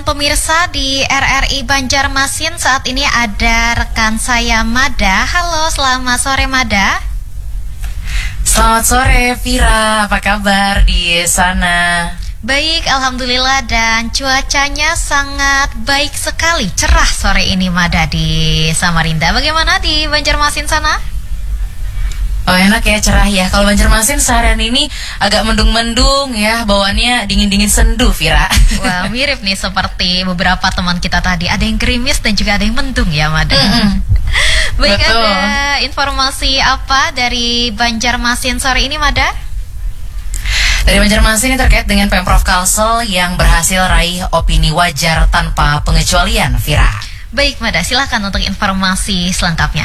pemirsa di RRI Banjarmasin. Saat ini ada rekan saya Mada. Halo, selamat sore Mada. Selamat sore Vira, apa kabar di sana? Baik, alhamdulillah, dan cuacanya sangat baik sekali, cerah sore ini Mada di Samarinda. Bagaimana di Banjarmasin sana? Oh enak ya, cerah ya. Kalau Banjarmasin seharian ini agak mendung-mendung ya, bawaannya dingin-dingin sendu Vira. Wah, mirip nih seperti beberapa teman kita tadi. Ada yang gerimis dan juga ada yang mendung ya Mada. Baik, betul. Ada informasi apa dari Banjarmasin sore ini Mada? Dari Banjarmasin ini terkait dengan Pemprov Kalsel yang berhasil raih opini wajar tanpa pengecualian Vira. Baik Mada, silahkan untuk informasi selengkapnya.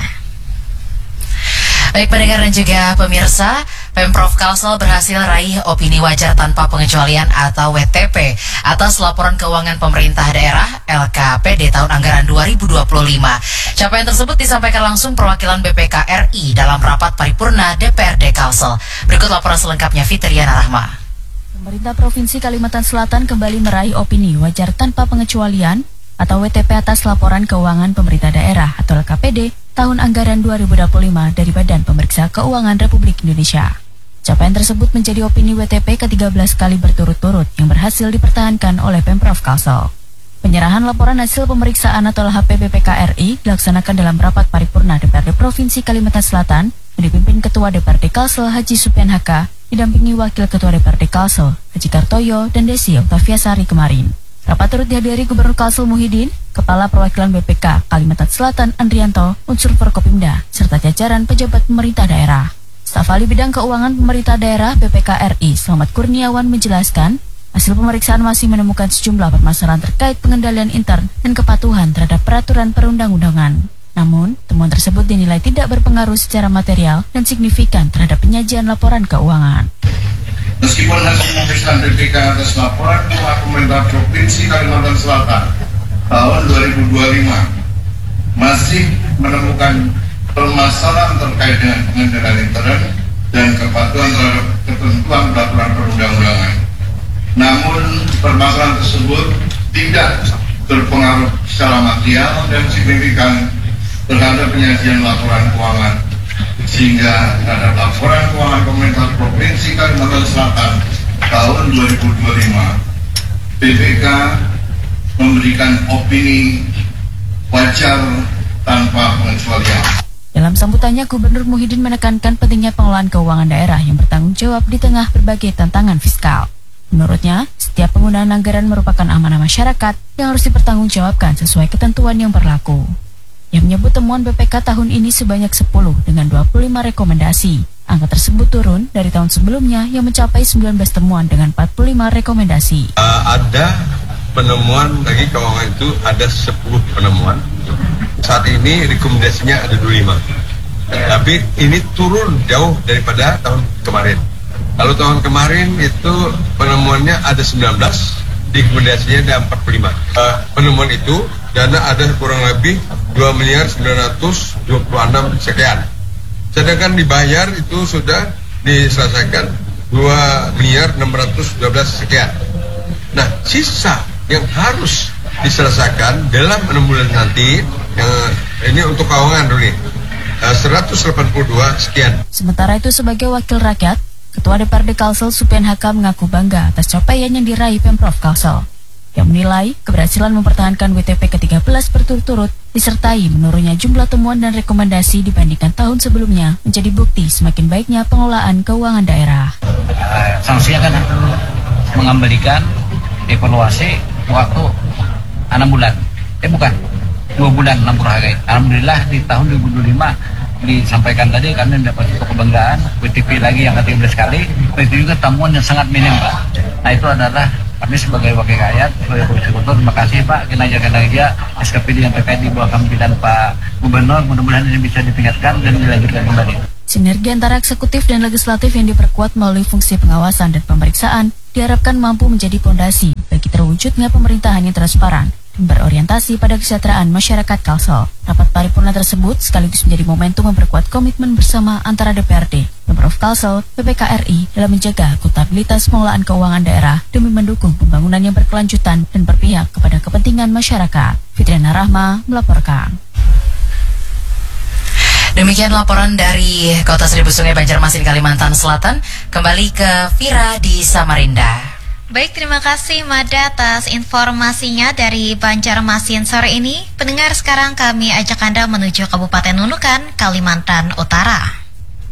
Baik pendengar dan juga pemirsa, Pemprov Kalsel berhasil raih opini wajar tanpa pengecualian atau WTP atas laporan keuangan pemerintah daerah LKPD tahun anggaran 2025. Capaian tersebut disampaikan langsung perwakilan BPK RI dalam rapat paripurna DPRD Kalsel. Berikut laporan selengkapnya Fitriana Rahma. Pemerintah Provinsi Kalimantan Selatan kembali meraih opini wajar tanpa pengecualian atau WTP atas laporan keuangan pemerintah daerah atau LKPD tahun anggaran 2025 dari Badan Pemeriksa Keuangan Republik Indonesia. Capaian tersebut menjadi opini WTP ke-13 kali berturut-turut yang berhasil dipertahankan oleh Pemprov Kalsel. Penyerahan laporan hasil pemeriksaan atau LHP BPK RI dilaksanakan dalam rapat paripurna DPRD Provinsi Kalimantan Selatan yang dipimpin Ketua DPRD Kalsel Haji Supian Haka, didampingi Wakil Ketua DPRD Kalsel Haji Kartoyo dan Desi Oktaviasari kemarin. Rapat turut dihadiri Gubernur Kalsel Muhyiddin, Kepala Perwakilan BPK Kalimantan Selatan Andrianto, unsur Forkopimda, serta jajaran pejabat pemerintah daerah. Staf ahli bidang keuangan pemerintah daerah BPK RI Selamat Kurniawan menjelaskan, hasil pemeriksaan masih menemukan sejumlah permasalahan terkait pengendalian intern dan kepatuhan terhadap peraturan perundang-undangan. Namun, temuan tersebut dinilai tidak berpengaruh secara material dan signifikan terhadap penyajian laporan keuangan. Meskipun hasil pemeriksaan BPK atas laporan keuangan pemerintah Provinsi Kalimantan Selatan tahun 2025 masih menemukan permasalahan terkait dengan pengendalian intern dan kepatuhan terhadap ketentuan peraturan perundang-undangan. Namun permasalahan tersebut tidak berpengaruh secara material dan signifikan terhadap penyajian laporan keuangan, sehingga terhadap laporan keuangan pemerintah Provinsi Kalimantan Selatan tahun 2025 BPK memberikan opini wajar tanpa pengecualian. Dalam sambutannya, Gubernur Muhyiddin menekankan pentingnya pengelolaan keuangan daerah yang bertanggung jawab di tengah berbagai tantangan fiskal. Menurutnya, setiap penggunaan anggaran merupakan amanah masyarakat yang harus dipertanggungjawabkan sesuai ketentuan yang berlaku. Yang menyebut temuan BPK tahun ini sebanyak 10 dengan 25 rekomendasi. Angka tersebut turun dari tahun sebelumnya yang mencapai 19 temuan dengan 45 rekomendasi. Ada penemuan lagi keuangan itu ada 10 penemuan. Saat ini rekomendasinya ada 25. Tapi ini turun jauh daripada tahun kemarin. Kalau tahun kemarin itu penemuannya ada 19, rekomendasinya ada 45. Penemuan itu dana ada kurang lebih 2.926 sekian. Sedangkan dibayar itu sudah diselesaikan 2.612 sekian. Nah, sisa yang harus diselesaikan dalam 6 bulan nanti, ini untuk keuangan dulu nih, 182 sekian. Sementara itu sebagai wakil rakyat, Ketua DPRD Kalsel Supian Haka mengaku bangga atas capaian yang diraih Pemprov Kalsel. Yang menilai keberhasilan mempertahankan WTP ke-13 berturut-turut disertai menurunnya jumlah temuan dan rekomendasi dibandingkan tahun sebelumnya menjadi bukti semakin baiknya pengelolaan keuangan daerah. Sanksinya kan mengembalikan evaluasi waktu 6 bulan. Bukan 2 bulan 60 hari. Alhamdulillah di tahun 2025 disampaikan tadi kami mendapat satu kebanggaan WTP lagi yang ke-13 kali. Itu juga temuan yang sangat minim Pak. Nah itu adalah kami sebagai wakil rakyat, sebagai Komisi Kultur, terima kasih Pak kinerja-kinerja SKPD yang terkait di bawah kepemimpinan Pak Gubernur. Mudah-mudahan ini bisa ditingkatkan dan dilanjutkan kembali. Sinergi antara eksekutif dan legislatif yang diperkuat melalui fungsi pengawasan dan pemeriksaan diharapkan mampu menjadi fondasi bagi terwujudnya pemerintahan yang transparan dan berorientasi pada kesejahteraan masyarakat Kalsel. Rapat paripurna tersebut sekaligus menjadi momentum memperkuat komitmen bersama antara DPRD, Pemprov Kalsel, BPK RI dalam menjaga akuntabilitas pengelolaan keuangan daerah demi mendukung pembangunan yang berkelanjutan dan berpihak kepada kepentingan pendampingan masyarakat. Fitriana Rahma melaporkan. Demikian laporan dari Kota Seribu Sungai Banjarmasin, Kalimantan Selatan. Kembali ke Vira di Samarinda. Baik, terima kasih Mada atas informasinya dari Banjarmasin sore ini. Pendengar, sekarang kami ajak Anda menuju Kabupaten Nunukan, Kalimantan Utara.